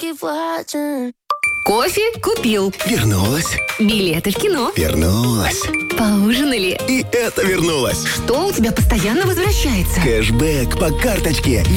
Кофе купил. Вернулась. Билеты в кино. Вернулась. Поужинали. И это вернулось. Что у тебя постоянно возвращается? Кэшбэк по карточке.